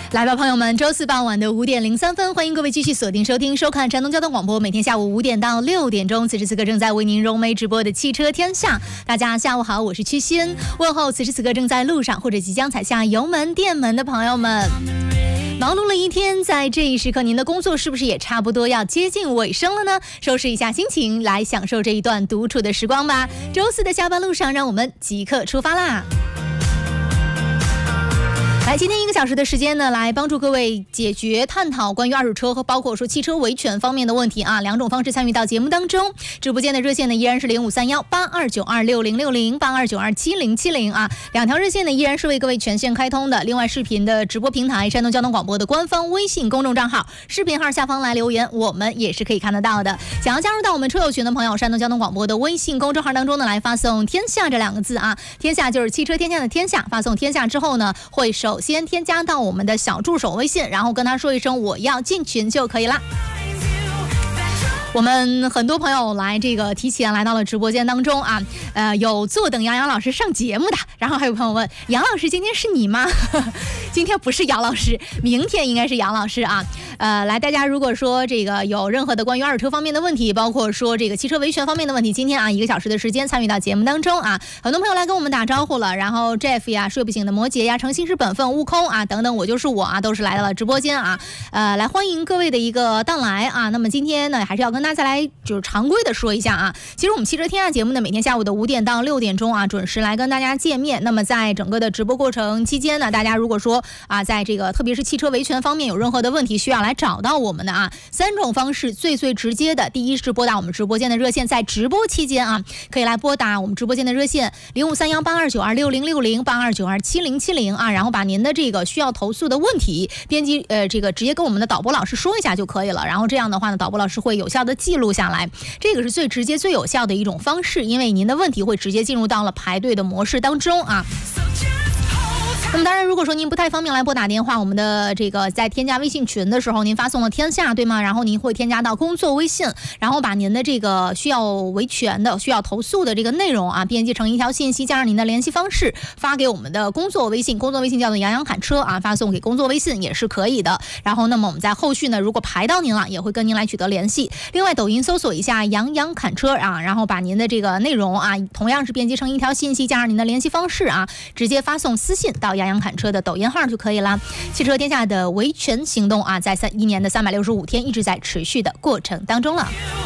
来吧，朋友们，周四傍晚的5点03分，欢迎各位继续锁定收听收看山东交通广播，每天下午5点到6点钟，此时此刻正在为您融媒直播的汽车天下。大家下午好，我是曲欣，问候此时此刻正在路上或者即将踩下油门电门的朋友们。忙碌了一天，在这一时刻您的工作是不是也差不多要接近尾声了呢？收拾一下心情，来享受这一段独处的时光吧。周四的下班路上，让我们即刻出发啦！来，今天1个小时的时间呢，来帮助各位解决探讨关于二手车和包括说汽车维权方面的问题啊。2种方式参与到节目当中，直播间的热线呢依然是05318292606082927070啊，2条热线呢依然是为各位全线开通的。另外，视频的直播平台山东交通广播的官方微信公众账号，视频号下方来留言，我们也是可以看得到的。想要加入到我们车友群的朋友，山东交通广播的微信公众号当中呢，来发送天下这2个字啊，天下就是汽车天下的天下，发送天下之后呢，会首先添加到我们的小助手微信，然后跟他说一声我要进群就可以了。我们很多朋友来这个提前来到了直播间当中啊，有坐等杨老师上节目的，然后还有朋友问杨老师今天是你吗？今天不是杨老师，明天应该是杨老师啊。来，大家如果说这个有任何的关于二手车方面的问题，包括说这个汽车维权方面的问题，今天啊1个小时的时间参与到节目当中啊，很多朋友来跟我们打招呼了，然后 Jeff 呀、睡不醒的摩羯呀、诚信是本分、悟空啊等等，我就是我啊，都是来到了直播间啊，来欢迎各位的一个到来啊。那么今天呢，还是要跟大家来就是常规的说一下啊，其实我们汽车天下节目呢，每天下午的5点到6点钟啊，准时来跟大家见面。那么在整个的直播过程期间呢，大家如果说啊，在这个特别是汽车维权方面有任何的问题需要来找到我们的啊，3种方式最直接的，第一是拨打我们直播间的热线，在直播期间啊，可以来拨打我们直播间的热线05318292606082927070啊，然后把您的这个需要投诉的问题，编辑这个直接跟我们的导播老师说一下就可以了。然后这样的话呢，导播老师会有效的记录下来，这个是最直接最有效的一种方式，因为您的问题会直接进入到了排队的模式当中啊。那么当然，如果说您不太方便来拨打电话，我们的这个在添加微信群的时候，您发送了天下，对吗？然后您会添加到工作微信，然后把您的这个需要维权的、需要投诉的这个内容啊，编辑成一条信息，加上您的联系方式，发给我们的工作微信，工作微信叫做杨洋侃车啊，发送给工作微信也是可以的。然后，那么我们在后续呢，如果排到您了，也会跟您来取得联系。另外，抖音搜索一下杨洋侃车啊，然后把您的这个内容啊，同样是编辑成一条信息，加上您的联系方式啊，直接发送私信到杨洋侃车的抖音号就可以了。汽车天下的维权行动啊，在1年的365天一直在持续的过程当中了。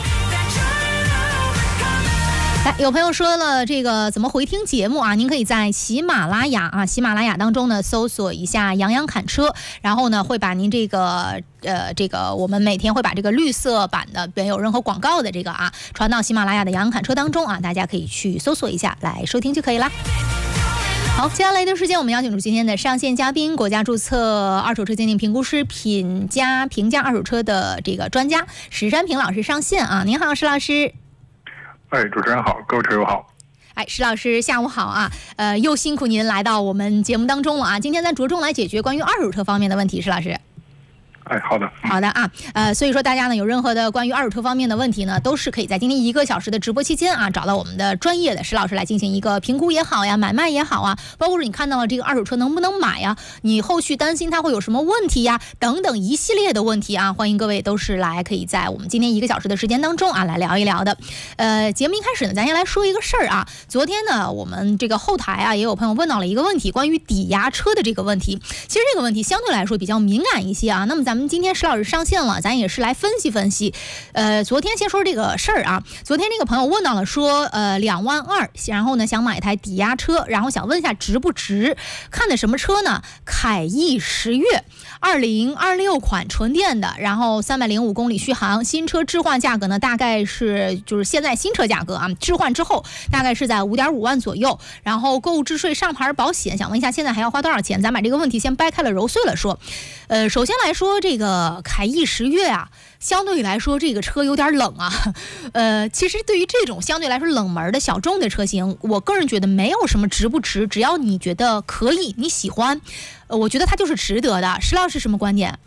来，有朋友说了这个怎么回听节目啊？您可以在喜马拉雅当中呢搜索一下杨洋侃车，然后呢会把您这个我们每天会把这个绿色版的没有任何广告的这个啊传到喜马拉雅的杨洋侃车当中啊，大家可以去搜索一下来收听就可以了。好，接下来的时间我们邀请出今天的上线嘉宾，国家注册二手车鉴定评估师评价二手车的这个专家史山平老师上线啊。您好，史老师。 主持人好，各位车友好。 史老师下午好啊，又辛苦您来到我们节目当中了啊。今天咱着重来解决关于二手车方面的问题，史老师。 好的啊，所以说大家呢有任何的关于二手车方面的问题呢，都是可以在今天1个小时的直播期间啊，找到我们的专业的史老师来进行一个评估也好呀，买卖也好啊，包括是你看到了这个二手车能不能买呀，你后续担心它会有什么问题呀，等等一系列的问题啊，欢迎各位都是来可以在我们今天1个小时的时间当中啊来聊一聊的。节目一开始呢，咱先来说一个事儿啊，昨天呢我们这个后台啊也有朋友问到了一个问题，关于抵押车的这个问题。其实这个问题相对来说比较敏感一些啊，那么咱们今天史老师上线了，咱也是来分析分析。昨天先说这个事儿啊，昨天这个朋友问到了说，2万2，然后呢想买一台抵押车，然后想问一下值不值？看的什么车呢？凯翼10月，2026款纯电的，然后305公里续航，新车置换价格呢大概是就是现在新车价格啊，置换之后大概是在5.5万左右，然后购置税、上牌保险，想问一下现在还要花多少钱？咱把这个问题先掰开了揉碎了说。首先来说这个凯翼10月啊，相对来说这个车有点冷啊。其实对于这种相对来说冷门的小众的车型，我个人觉得没有什么值不值，只要你觉得可以，你喜欢，我觉得它就是值得的。石老师什么观点？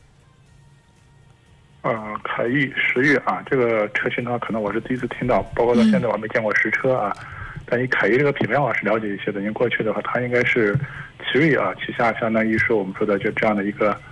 凯翼10月啊，这个车型的话，可能我是第一次听到，包括到现在我还没见过实车啊。但以凯翼这个品牌我是了解一些的，因为过去的话，它应该是奇瑞啊旗下相当于是我们说的就这样的一个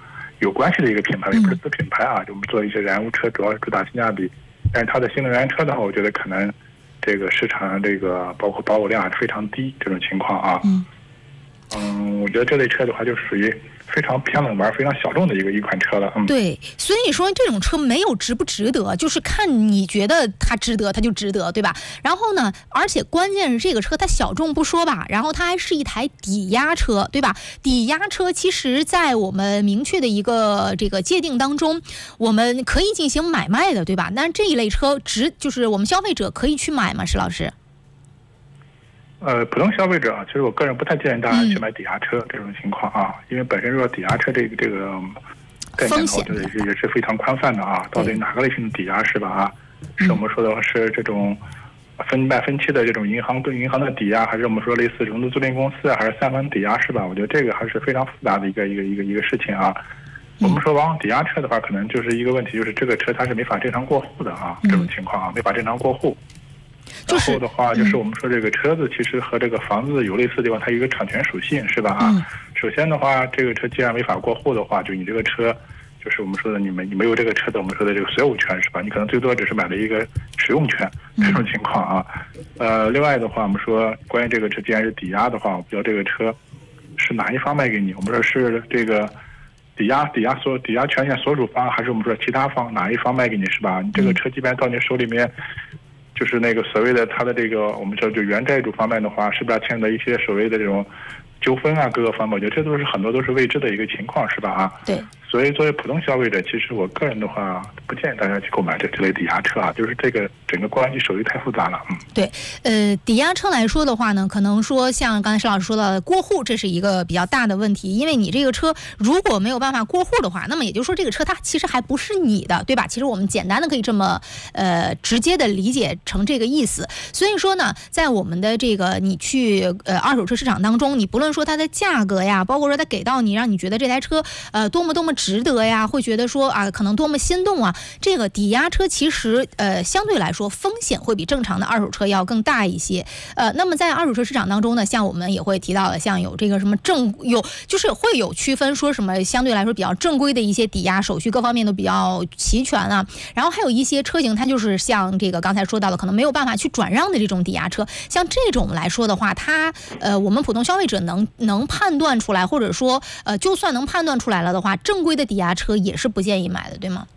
有关系的一个品牌，也不是子品牌啊。就我们做一些燃油车，主要是主打性价比。但是它的新能源车的话，我觉得可能这个市场这个包括保有量还是非常低这种情况啊。我觉得这类车的话就属于非常偏冷门、非常小众的一款车了。 对，所以说这种车没有值不值得，就是看你觉得它值得，它就值得，对吧？然后呢，而且关键是这个车它小众不说吧，然后它还是一台抵押车，对吧？抵押车其实在我们明确的一个这个界定当中，我们可以进行买卖的，对吧？但是这一类车就是我们消费者可以去买吗？石老师？ 普通消费者其实我个人不太建议大家去买抵押车这种情况啊，因为本身说抵押车这个概念，我觉得也是非常宽泛的啊。到底哪个类型的抵押是吧？啊，是我们说的是这种分卖分期的这种银行对银行的抵押，还是我们说类似融资租赁公司，还是三方抵押是吧？我觉得这个还是非常复杂的一个事情啊。我们说往往抵押车的话，可能就是一个问题，就是这个车它是没法正常过户的啊，这种情况啊，没法正常过户。然后的话，就是我们说这个车子其实和这个房子有类似的地方，它有一个产权属性，是吧？啊，首先的话，这个车既然没法过户的话，就你这个车，就是我们说的你没有这个车的我们说的这个所有权，是吧？你可能最多只是买了一个使用权这种情况啊。另外的话，我们说关于这个车既然是抵押的话，我不知道这个车是哪一方卖给你？我们说是这个抵押权限所属方，还是我们说其他方哪一方卖给你，是吧？你这个车即便到你手里面。就是那个所谓的它的这个我们说就原债主方面的话，是不是牵扯一些所谓的这种纠纷啊，各个方面，我觉得这都是很多都是未知的一个情况，是吧？啊， 对。 所以作为普通消费者，其实我个人的话不建议大家去购买这类抵押车啊，就是这个整个关系手续太复杂了。 对，抵押车来说的话呢，可能说像刚才石老师说到的过户，这是一个比较大的问题，因为你这个车如果没有办法过户的话，那么也就是说这个车它其实还不是你的，对吧？其实我们简单的可以这么直接的理解成这个意思。所以说呢，在我们的这个你去二手车市场当中，你不论说它的价格呀，包括说它给到你让你觉得这台车多么值得呀，会觉得说啊可能多么心动啊，这个抵押车其实相对来说风险会比正常的二手车要更大一些。那么在二手车市场当中呢，像我们也会提到的，像有这个什么就是会有区分，说什么相对来说比较正规的一些抵押手续各方面都比较齐全啊，然后还有一些车型它就是像这个刚才说到的可能没有办法去转让的这种抵押车，像这种来说的话，它我们普通消费者能判断出来，或者说就算能判断出来了的话，正规的抵押车也是不建议买的，对吗？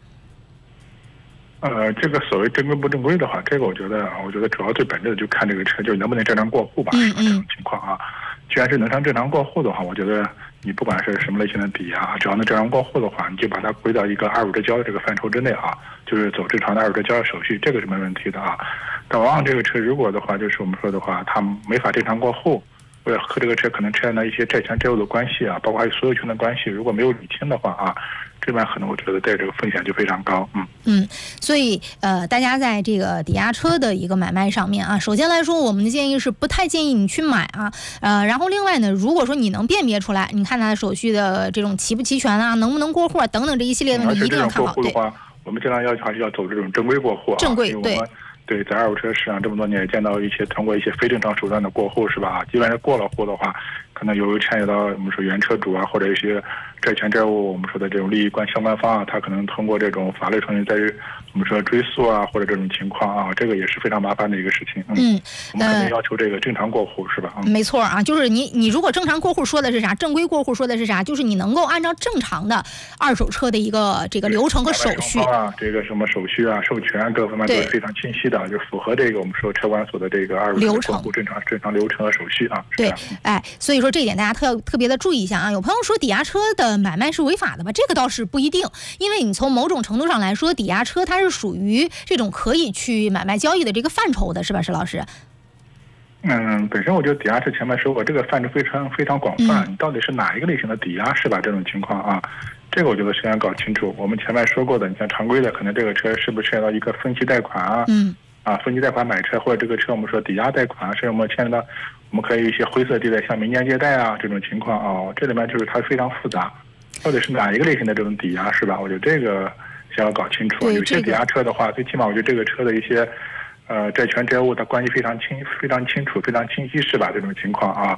这个所谓正规不正规的话，这个我觉得主要最本质的就看这个车就是能不能正常过户吧，是吧？这种情况啊，既然是能正常过户的话，我觉得你不管是什么类型的抵押，只要能正常过户的话，你就把它归到一个二手车交易这个范畴之内啊，就是走正常的二手车交易手续，这个是没问题的啊。但往往这个车如果的话，就是我们说的话，它没法正常过户，或者和这个车可能出现了一些债权债务的关系啊，包括还有所有权的关系，如果没有理清的话啊，这边可能我觉得这个风险就非常高。 所以大家在这个抵押车的一个买卖上面啊，首先来说我们的建议是不太建议你去买啊，然后另外呢，如果说你能辨别出来，你看它的手续的这种齐不齐全啊，能不能过户啊等等这一系列的问题一定要看好。 对，我们尽量还是要走这种正规过户啊， 正规对，在二手车市场这么多年也见到通过一些非正常手段的过户，是吧？基本上过了户的话，可能有牵扯到我们说原车主啊，或者一些债权债务我们说的这种利益相关方啊，他可能通过这种法律程序在我们说追诉啊，或者这种情况啊，这个也是非常麻烦的一个事情。我们肯定要求这个正常过户，是吧？ 没错啊，就是你如果正常过户说的是啥，正规过户说的是啥，就是你能够按照正常的二手车的一个这个流程和手续啊，这个什么手续啊、授权各方面都是非常清晰的，就符合这个我们说车管所的这个二手车过户正常流程和手续啊。 对，所以说这一点大家特别的注意一下啊。有朋友说抵押车的买卖是违法的吧？这个倒是不一定，因为你从某种程度上来说，抵押车它是属于这种可以去买卖交易的这个范畴的，是吧，石老师？ 本身我觉得抵押车前面说过，这个范畴非常广泛，你到底是哪一个类型的抵押，是吧？这种情况啊，这个我觉得先要搞清楚。我们前面说过的，你像常规的，可能这个车是不是涉及到一个分期贷款啊？分期贷款买车，或者这个车我们说抵押贷款，甚至我们牵扯到我们可以一些灰色地带，像民间借贷啊这种情况啊，这里面就是它非常复杂，到底是哪一个类型的这种抵押，是吧？我觉得这个先要搞清楚。有些抵押车的话，最起码我觉得这个车的一些债权债务它关系非常清楚、非常清晰，是吧？这种情况啊，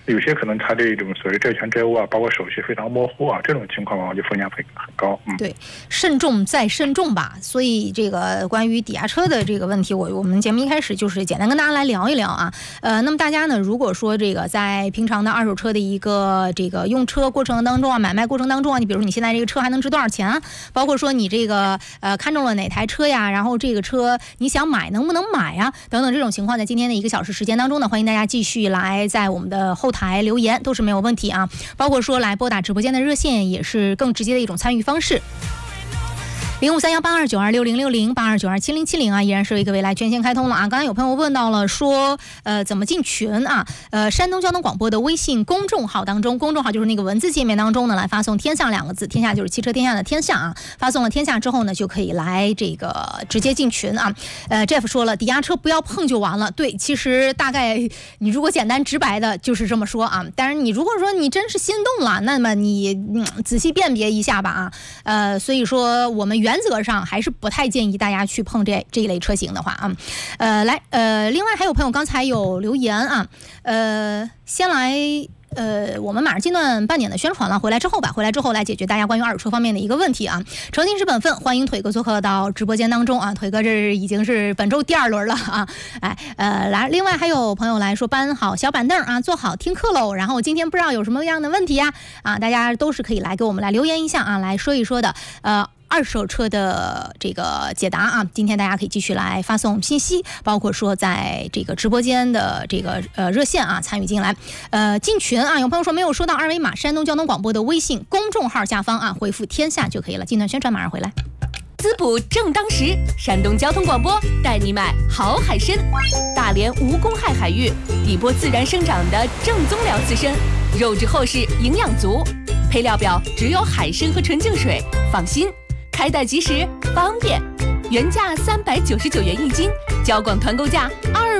有些可能它这种所谓债权债务啊，包括手续非常模糊啊，这种情况往往就风险会很高。 对，慎重再慎重吧。所以这个关于抵押车的这个问题，我们节目一开始就是简单跟大家来聊一聊啊。那么大家呢，如果说这个在平常的二手车的一个这个用车过程当中啊，买卖过程当中啊，你比如说你现在这个车还能值多少钱啊？包括说你这个看中了哪台车呀，然后这个车你想买能不能买呀，等等这种情况，在今天的1个小时时间当中呢，欢迎大家继续来在我们的后台留言，都是没有问题啊。包括说来拨打直播间的热线，也是更直接的一种参与方式。05318292606082927070啊，依然是为各位来全线开通了啊。刚才有朋友问到了说，怎么进群啊？山东交通广播的微信公众号当中，公众号就是那个文字界面当中呢，来发送天下2个字，天下就是汽车天下的天下啊。发送了天下之后呢，就可以来这个直接进群啊。Jeff 说了，抵押车不要碰就完了。对，其实大概你如果简单直白的就是这么说啊。但是你如果说你真是心动了，那么你仔细辨别一下吧啊。所以说我们原则上还是不太建议大家去碰这一类车型的话啊。另外还有朋友刚才有留言啊，先来我们马上进段半点的宣传了，回来之后来解决大家关于二手车方面的一个问题啊。诚信是本分，欢迎腿哥做客到直播间当中啊。腿哥这已经是本周第2轮了啊。来，另外还有朋友来说搬好小板凳啊，坐好听课喽。然后今天不知道有什么样的问题呀啊，大家都是可以来给我们来留言一下啊，来说一说的。二手车的这个解答啊，今天大家可以继续来发送信息，包括说在这个直播间的这个热线啊参与进来。进群啊，有朋友说没有收到二维码，山东交通广播的微信公众号下方啊回复天下就可以了。进段宣传马上回来。 滋补正当时，山东交通广播带你买好海参，大连无公害海域，底波自然生长的正宗辽刺参，肉质厚实，营养足，配料表只有海参和纯净水，放心。开袋即时，方便，原价399元1斤，交广团购价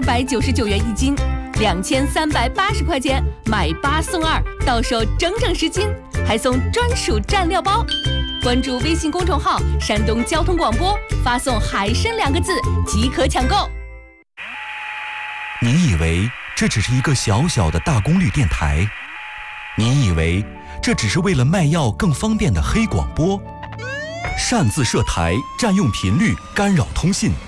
299元1斤，2380块钱买8送2，到手整整10斤，还送专属蘸料包。关注微信公众号山东交通广播，发送海参2个字即可抢购。 你以为这只是一个小小的大功率电台？你以为这只是为了卖药更方便的黑广播？擅自设台，占用频率，干扰通信，